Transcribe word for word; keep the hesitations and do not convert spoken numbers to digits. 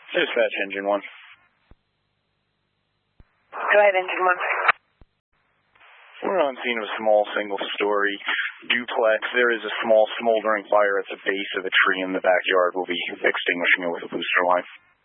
Dispatch engine one. Go ahead, engine one. We're on scene of a small single-story duplex. There is a small smoldering fire at the base of a tree in the backyard. We'll be extinguishing it with a booster line.